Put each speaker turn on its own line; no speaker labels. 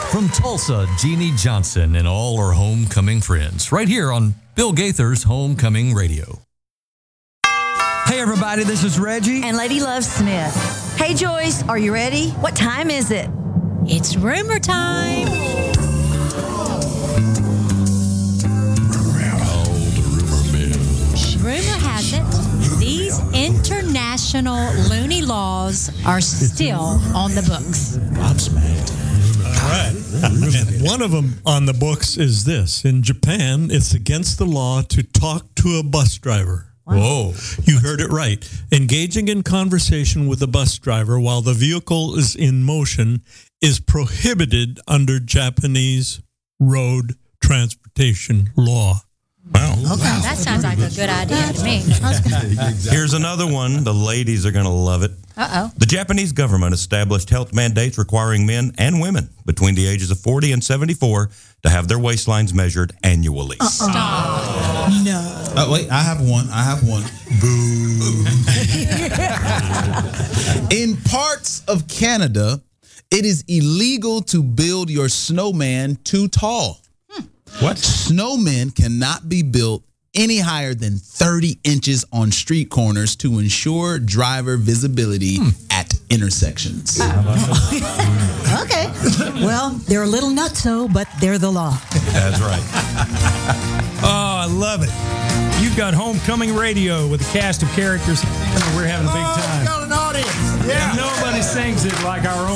From Tulsa, Jeannie Johnson and all her homecoming friends, right here on Bill Gaither's Homecoming Radio.
Hey, everybody, this is Reggie.
And Lady Love Smith. Hey, Joyce, are you ready? What time is it?
It's rumor time. Rumor has it, these international loony laws are still on the books.
I'm smacked.
All right. And one of them on the books is this. In Japan, it's against the law to talk to a bus driver.
Whoa.
You heard it right. Engaging in conversation with a bus driver while the vehicle is in motion is prohibited under Japanese road transportation law.
Wow.
Okay, that sounds like a good idea to me.
Here's another one. The ladies are going to love it.
Uh-oh.
The Japanese government established health mandates requiring men and women between the ages of 40 and 74 to have their waistlines measured annually.
Stop.
No. Wait, I have one. Boo. In parts of Canada, it is illegal to build your snowman too tall.
What?
Snowmen cannot be built any higher than 30 inches on street corners to ensure driver visibility at intersections.
Okay. Well, they're a little nutso, but they're the law.
That's right.
Oh, I love it. You've got Homecoming Radio with a cast of characters, and we're having a big time.
Got an audience.
And nobody sings it like our own